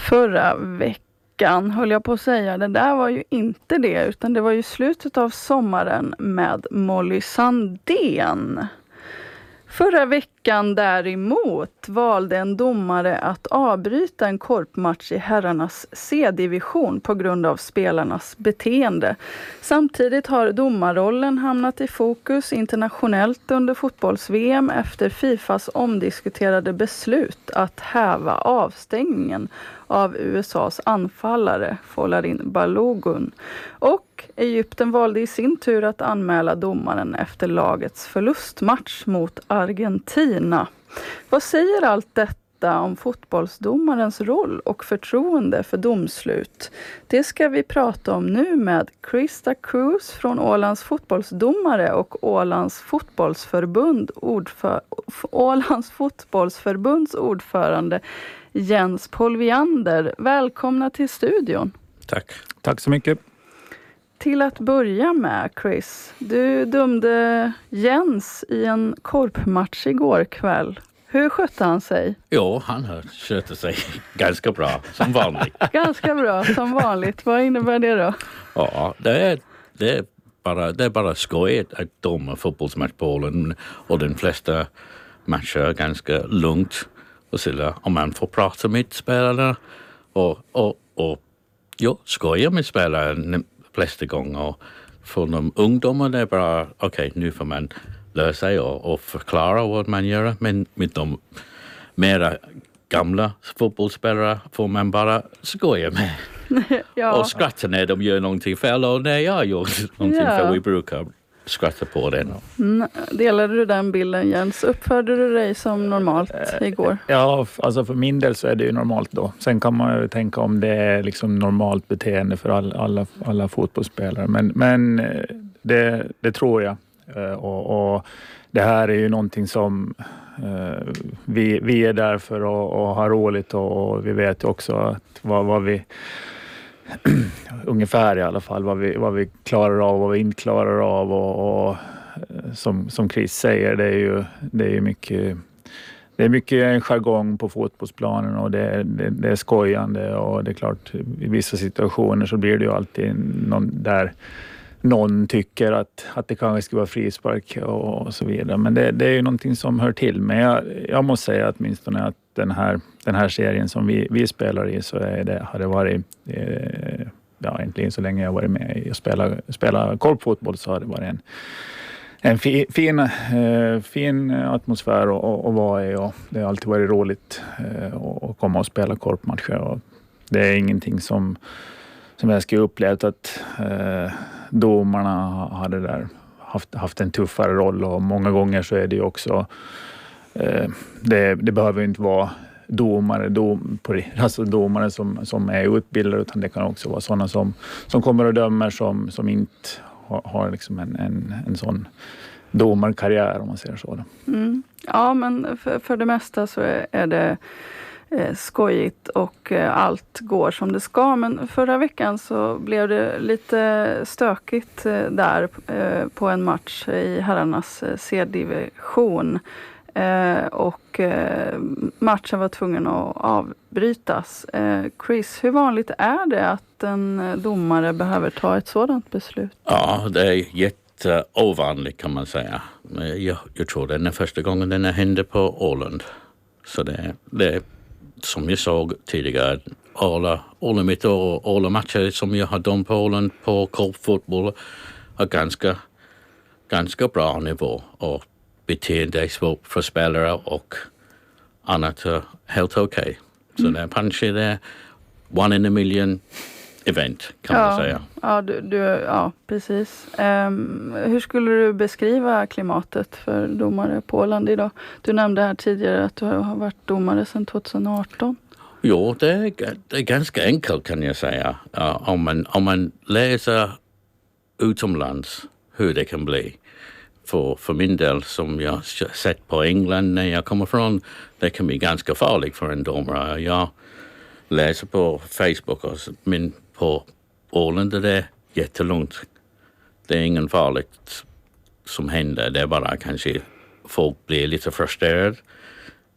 Förra veckan höll jag på att säga, det där var ju inte det, utan det var ju slutet av sommaren med Molly Sandén. Förra veckan däremot valde en domare att avbryta en korpmatch i herrarnas C-division på grund av spelarnas beteende. Samtidigt har domarrollen hamnat i fokus internationellt under fotbolls-VM efter Fifas omdiskuterade beslut att häva avstängningen av USAs anfallare Folarin Balogun. Och Egypten valde i sin tur att anmäla domaren efter lagets förlustmatch mot Argentina. Vad säger allt detta om fotbollsdomarens roll och förtroende för domslut? Det ska vi prata om nu med Krista Cruz från Ålands fotbollsdomare och Ålands fotbollsförbunds ordförande Jens Polviander. Välkomna till studion. Tack så mycket. Till att börja med, Chris, du dömde Jens i en korpmatch igår kväll. Hur skötte han sig? Jo, han skötte sig ganska bra, som vanligt. Ganska bra, som vanligt. Vad innebär det då? Ja, det är bara skojigt att döma fotbollsmatch på Åland, och de flesta matcher är ganska lugnt. Och så om man får prata med spelarna och skoja med spelare de flesta gånger. För de ungdomar det är bara okej, nu får man lära sig och förklara vad man gör. Men med de mera gamla fotbollsspelare får man bara skoja med. Ja. Och skratta när de gör någonting fel och när jag gör någonting fel. Vi brukar skratta på den. Delade du den bilden, Jens? Uppförde du dig som normalt igår? Ja, alltså för min del så är det ju normalt då. Sen kan man ju tänka om det är liksom normalt beteende för alla fotbollsspelare. Men det tror jag. Och det här är ju någonting som vi är där för att ha roligt, och vi vet också att vad vi ungefär i alla fall vad vi klarar av och vad vi inte klarar av, och som Chris säger, det är mycket en jargong på fotbollsplanen, och det är skojande, och det är klart i vissa situationer så blir det ju alltid någon tycker att det kanske ska vara frispark och så vidare, men det är ju någonting som hör till. Men jag måste säga åtminstone att den här serien som vi spelar i, så har det varit egentligen så länge jag varit med i att spela korpfotboll, så har det varit en fin atmosfär att vara i, och det har alltid varit roligt att komma och spela korpmatcher, och det är ingenting som jag skulle upplevt att domarna hade där haft en tuffare roll, och många gånger så är det ju också det behöver inte vara domare som är utbildade, utan det kan också vara sådana som kommer och dömer som inte har liksom en sån domarkarriär, om man säger så. Mm. Ja, men för det mesta så är det skojigt och allt går som det ska. Men förra veckan så blev det lite stökigt där på en match i herrarnas C-division. Och matchen var tvungen att avbrytas. Chris, hur vanligt är det att en domare behöver ta ett sådant beslut? Ja, det är jätteovanligt kan man säga. Jag tror det är den första gången den hände på Åland. Så det är som jag såg tidigare, alla mitt och alla matcher som jag har dömt på Åland på korpfotboll är ganska bra nivå, och beteende är svårt för spelare och annat är helt okej. Så det är kanske det one in a million event kan man säga. Ja, precis. Hur skulle du beskriva klimatet för domare på Åland idag? Du nämnde här tidigare att du har varit domare sedan 2018. Jo, det är ganska enkelt kan jag säga. Om man läser utomlands hur det kan bli. För min del, som jag sett på England när jag kommer från, det kan bli ganska farligt för en domare. Jag läser på Facebook, men på Åland är det jättelugnt. Det är ingen farligt som händer. Det är bara kanske folk blir lite frustrerade.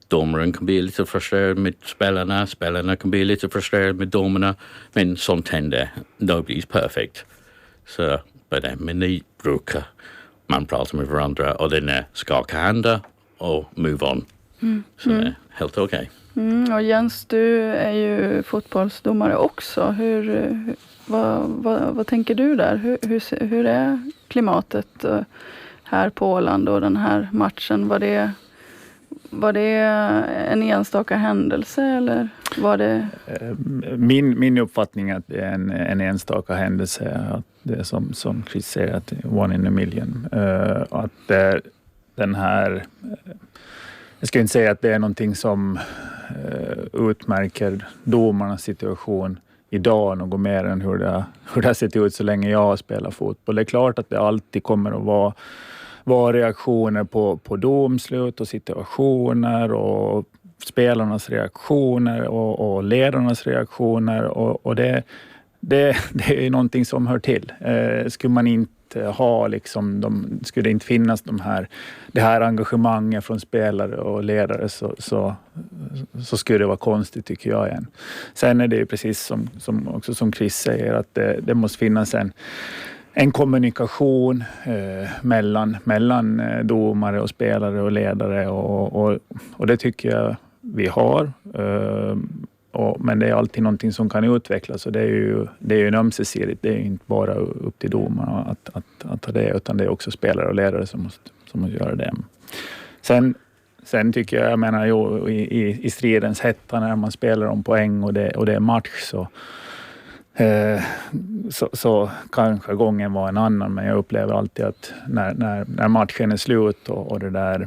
domaren kan bli lite frustrerad med spelarna kan bli lite frustrerade med domarna, men sånt händer. Nobody's perfect. Så men ni brukar man prata med varandra och den är skaka händer och move on. Så det är helt okej. Och Jens, du är ju fotbollsdomare också. Vad tänker du där? Hur är klimatet här på Åland och den här matchen? Var det en enstaka händelse eller var det? Min uppfattning är att det är en enstaka händelse. Att det är som Chris säger, att one in a million. Att den här... Jag ska inte säga att det är någonting som utmärker domarnas situation idag något mer än hur det har sett ut så länge jag har spelat fotboll. Det är klart att det alltid kommer att vara reaktioner på domslut och situationer och spelarnas reaktioner och ledarnas reaktioner och det är ju någonting som hör till. Skulle man inte ha skulle det inte finnas det här engagemanget från spelare och ledare så skulle det vara konstigt, tycker jag igen. Sen är det ju precis som Chris säger, att det måste finnas en kommunikation mellan domare och spelare och ledare och det tycker jag vi har. Men det är alltid någonting som kan utvecklas och det är ju en ömsesidigt. Det är inte bara upp till domarna att ta det, utan det är också spelare och ledare som måste göra det. Sen tycker jag menar i stridens hetta när man spelar om poäng och det är match så kanske gången var en annan, men jag upplever alltid att när matchen är slut och det där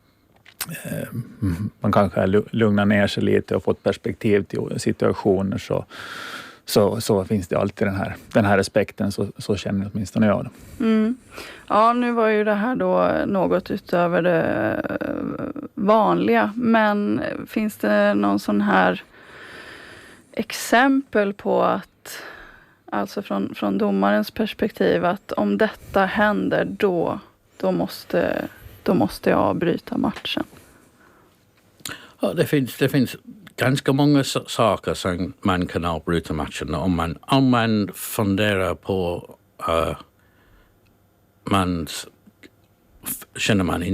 man kanske lugnar ner sig lite och fått perspektiv till situationer så finns det alltid den här respekten, så känner åtminstone jag det. Ja, nu var ju det här då något utöver det vanliga, men finns det någon sån här exempel på att, alltså från domarens perspektiv, att om detta händer då måste jag avbryta matchen? Ja, det finns ganska många saker som man kan avbryta matchen om man funderar på känner man